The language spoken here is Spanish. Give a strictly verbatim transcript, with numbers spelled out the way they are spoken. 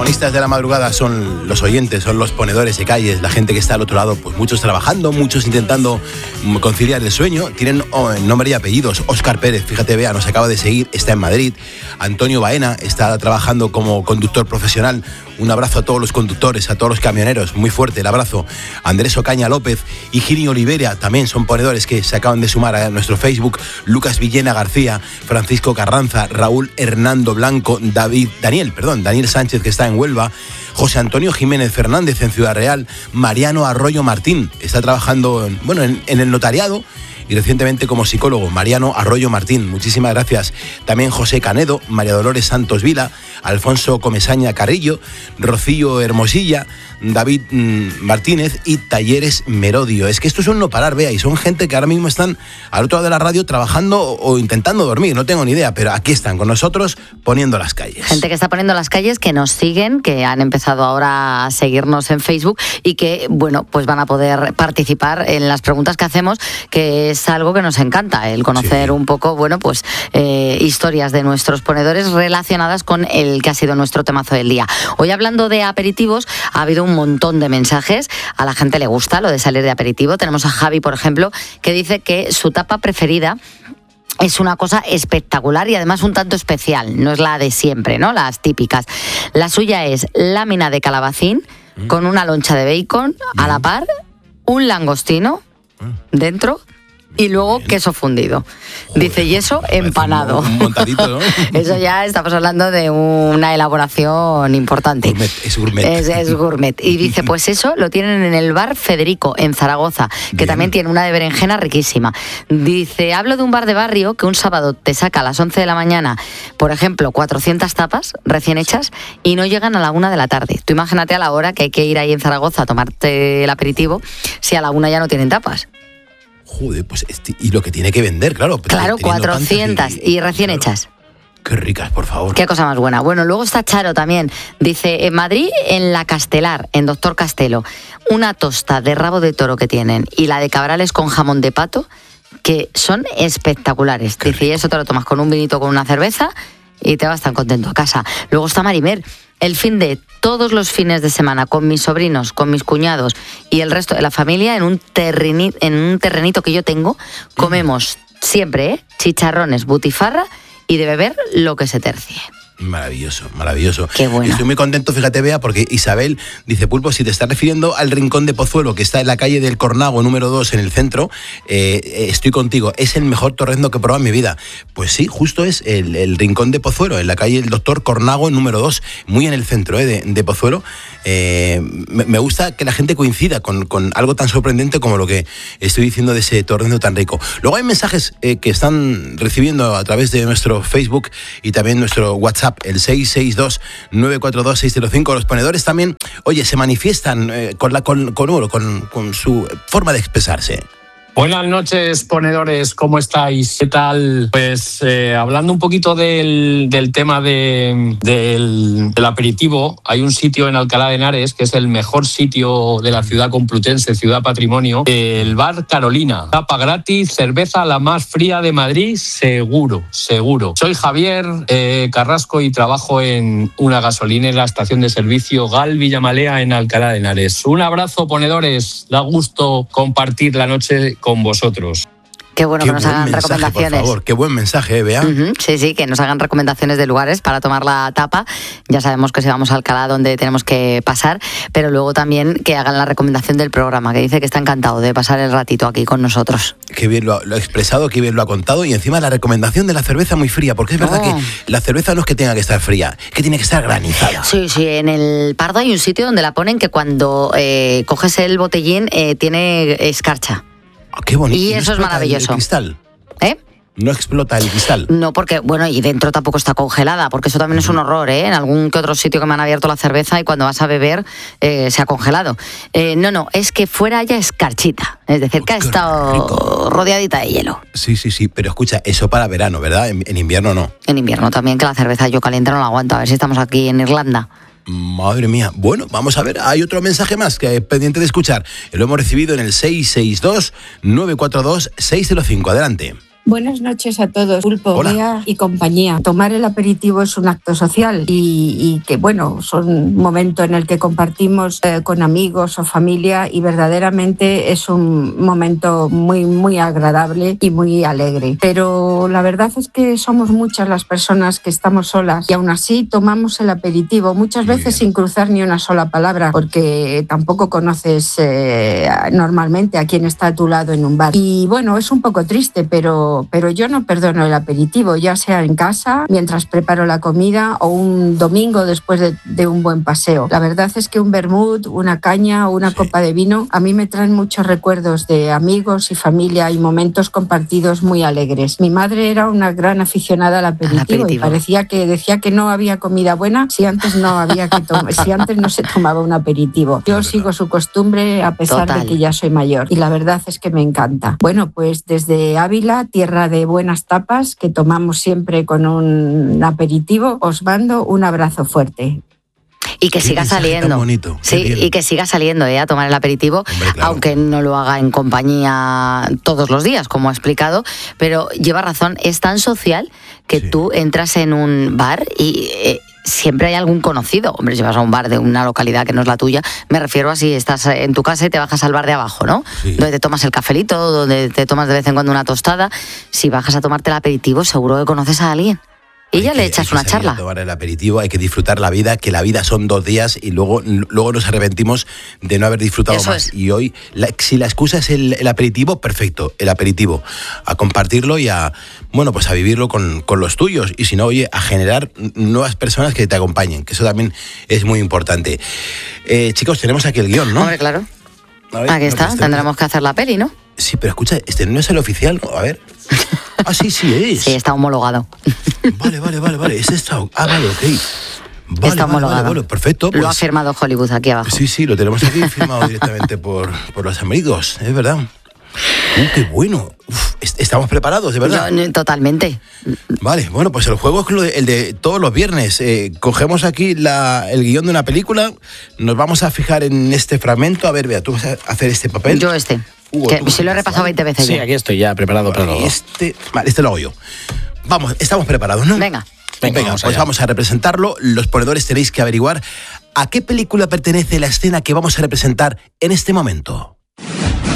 protagonistas de la madrugada son los oyentes, son los ponedores de calles, la gente que está al otro lado, pues muchos trabajando, muchos intentando conciliar el sueño. Tienen oh, nombre y apellidos. Óscar Pérez, fíjate, vea, nos acaba de seguir, está en Madrid. Antonio Baena está trabajando como conductor profesional. Un abrazo a todos los conductores, a todos los camioneros, muy fuerte el abrazo. Andrés Ocaña López y Gini Olivera también son ponedores que se acaban de sumar a nuestro Facebook. Lucas Villena García, Francisco Carranza, Raúl Hernando Blanco, David, Daniel, perdón, Daniel Sánchez, que está en Huelva, José Antonio Jiménez Fernández en Ciudad Real, Mariano Arroyo Martín, está trabajando en, bueno, en, en el notariado y recientemente como psicólogo. Mariano Arroyo Martín, muchísimas gracias. También José Canedo, María Dolores Santos Vila, Alfonso Comesaña Carrillo, Rocío Hermosilla, David mmm, Martínez y Talleres Merodio. Es que esto es un no parar, vea, y son gente que ahora mismo están al otro lado de la radio trabajando o, o intentando dormir, no tengo ni idea, pero aquí están con nosotros poniendo las calles. Gente que está poniendo las calles, que nos siguen, que han empezado ahora a seguirnos en Facebook y que, bueno, pues van a poder participar en las preguntas que hacemos, que es algo que nos encanta, el conocer sí. un poco, bueno, pues eh, historias de nuestros ponedores relacionadas con el que ha sido nuestro temazo del día. Hoy, hablando de aperitivos, ha habido un montón de mensajes, a la gente le gusta lo de salir de aperitivo. Tenemos a Javi, por ejemplo, que dice que su tapa preferida es una cosa espectacular y además un tanto especial, no es la de siempre, ¿no? Las típicas. La suya es lámina de calabacín mm. con una loncha de bacon mm. a la par, un langostino mm. dentro y luego Bien. queso fundido. Joder, dice, y eso empanado. Un montadito, ¿no? Eso ya estamos hablando de una elaboración importante. Gourmet, es gourmet. Es, es gourmet. Y dice, pues eso lo tienen en el bar Federico, en Zaragoza, que Bien. también tiene una de berenjena riquísima. Dice, hablo de un bar de barrio que un sábado te saca a las once de la mañana, por ejemplo, cuatrocientas tapas recién hechas y no llegan a la una de la tarde. Tú imagínate a la hora que hay que ir ahí en Zaragoza a tomarte el aperitivo, si a la una ya no tienen tapas. Joder, pues este, y lo que tiene que vender, claro. Claro, cuatrocientas y, y recién claro. hechas. Qué ricas, por favor. Qué cosa más buena. Bueno, luego está Charo también. Dice, en Madrid, en la Castelar, en Doctor Castelo, una tosta de rabo de toro que tienen y la de cabrales con jamón de pato, que son espectaculares. Qué Dice, rico. Y eso te lo tomas con un vinito, con una cerveza y te vas tan contento a casa. Luego está Marimer. El fin de todos los fines de semana con mis sobrinos, con mis cuñados y el resto de la familia en un, terreni, en un terrenito que yo tengo, comemos siempre ¿eh? chicharrones, butifarra y de beber lo que se tercie. Maravilloso, maravilloso. Qué bueno. Estoy muy contento, fíjate, Bea, porque Isabel dice, Pulpo, si te estás refiriendo al Rincón de Pozuelo, que está en la calle del Cornago, número dos, en el centro, eh, estoy contigo, es el mejor torrendo que he probado en mi vida. Pues sí, justo es el, el Rincón de Pozuelo, en la calle del Doctor Cornago, número dos, muy en el centro eh, de, de Pozuelo. Eh, me, me gusta que la gente coincida con, con algo tan sorprendente como lo que estoy diciendo de ese torrendo tan rico. Luego hay mensajes eh, que están recibiendo a través de nuestro Facebook y también nuestro WhatsApp, el seis seis dos, nueve cuatro dos, seis cero cinco. Los ponedores también, oye, se manifiestan eh, con, la, con, con, con, con su forma de expresarse. Buenas noches, ponedores, ¿cómo estáis? ¿Qué tal? Pues eh, hablando un poquito del, del tema de, del, del aperitivo, hay un sitio en Alcalá de Henares que es el mejor sitio de la ciudad complutense, Ciudad Patrimonio, el Bar Carolina. Tapa gratis, cerveza la más fría de Madrid, seguro, seguro. Soy Javier eh, Carrasco y trabajo en una gasolinera, estación de servicio Gal Villamalea en Alcalá de Henares. Un abrazo, ponedores, da gusto compartir la noche con vosotros. Qué bueno Qué que nos buen hagan mensaje, recomendaciones. Por favor, qué buen mensaje, ¿eh, Bea? Uh-huh, sí, sí, que nos hagan recomendaciones de lugares para tomar la tapa. Ya sabemos que si vamos a Alcalá, donde tenemos que pasar, pero luego también que hagan la recomendación del programa, que dice que está encantado de pasar el ratito aquí con nosotros. Qué bien lo ha, lo ha expresado, qué bien lo ha contado, y encima la recomendación de la cerveza muy fría, porque es verdad oh. que la cerveza no es que tenga que estar fría, que tiene que estar granizada. Sí, sí, en el Pardo hay un sitio donde la ponen que cuando eh, coges el botellín eh, tiene escarcha. Oh, qué bonito. Y eso es maravilloso. ¿El cristal? ¿Eh? No explota el cristal. No, porque, bueno, y dentro tampoco está congelada, porque eso también es un horror, ¿eh? En algún que otro sitio que me han abierto la cerveza y cuando vas a beber eh, se ha congelado. Eh, no, no, es que fuera ya escarchita, es decir, oh, que ha estado rico. Rodeadita de hielo. Sí, sí, sí, pero escucha, eso para verano, ¿verdad? En, en invierno no. En invierno también, que la cerveza yo caliente no la aguanto, a ver si estamos aquí en Irlanda. Madre mía. Bueno, vamos a ver, hay otro mensaje más que es pendiente de escuchar. Lo hemos recibido en el seis seis dos, nueve cuatro dos, seis cero cinco. Adelante. Buenas noches a todos, Pulpo, Hola. Bea y compañía. Tomar el aperitivo es un acto social y, y que, bueno, son un momento en el que compartimos eh, con amigos o familia y verdaderamente es un momento muy, muy agradable y muy alegre. Pero la verdad es que somos muchas las personas que estamos solas y aún así tomamos el aperitivo, muchas Muy veces bien. sin cruzar ni una sola palabra, porque tampoco conoces eh, normalmente a quien está a tu lado en un bar. Y bueno, es un poco triste, pero pero yo no perdono el aperitivo, ya sea en casa, mientras preparo la comida o un domingo después de, de un buen paseo. La verdad es que un vermut, una caña o una Sí. copa de vino a mí me traen muchos recuerdos de amigos y familia y momentos compartidos muy alegres. Mi madre era una gran aficionada al aperitivo, Al aperitivo. y parecía que decía que no había comida buena si antes no había que tom- si antes no se tomaba un aperitivo. Yo sigo su costumbre a pesar Total. de que ya soy mayor y la verdad es que me encanta. Bueno, pues desde Ávila, tierra de buenas tapas que tomamos siempre con un aperitivo, os mando un abrazo fuerte. Y que Qué siga mensaje saliendo. tan bonito, qué Sí, bien. y que siga saliendo ¿eh? a tomar el aperitivo, Hombre, claro. aunque no lo haga en compañía todos los días, como ha explicado, pero lleva razón, es tan social que Sí. tú entras en un bar y eh, siempre hay algún conocido. Hombre, si vas a un bar de una localidad que no es la tuya, me refiero a si estás en tu casa y te bajas al bar de abajo, ¿no? Sí. Donde te tomas el cafelito, donde te tomas de vez en cuando una tostada. Si bajas a tomarte el aperitivo, seguro que conoces a alguien. Y Hay ya que- le hay echas que una salir a charla. tomar el aperitivo, hay que disfrutar la vida, que la vida son dos días y luego, luego nos arrepentimos de no haber disfrutado Eso más. es. Y hoy, la- si la excusa es el, el aperitivo, perfecto, el aperitivo. A compartirlo y a, bueno, pues a vivirlo con, con los tuyos. Y si no, oye, a generar nuevas personas que te acompañen, que eso también es muy importante. Eh, chicos, tenemos aquí el guión, ¿no? Hombre, claro. A ver, Aquí no, está, que este- tendremos que hacer la peli, ¿no? Sí, pero escucha, este no es el oficial, ¿no? A ver. Ah, sí, sí es. Sí, está homologado. Vale, vale, vale, vale. Es esta. Ah, vale, ok. Vale, Está vale, homologado. vale, vale, perfecto. Lo ha pues- firmado Hollywood aquí abajo. Sí, sí, lo tenemos aquí firmado directamente por, por los amigos, es verdad. Uh, qué bueno. Uf, est- estamos preparados, de verdad. Yo, no, totalmente. Vale, bueno, pues el juego es lo de- el de todos los viernes. Eh, cogemos aquí la, el guión de una película, nos vamos a fijar en este fragmento. A ver, vea, tú vas a hacer este papel. Yo este. Hugo, que tú si lo he vas a repasado hacer. veinte veces Sí, ya. aquí estoy ya preparado para Vale, todo. este, vale, este lo hago yo. Vamos, estamos preparados, ¿no? Venga. Venga, Venga, vamos pues allá. vamos a representarlo. Los ponedores tenéis que averiguar a qué película pertenece la escena que vamos a representar en este momento.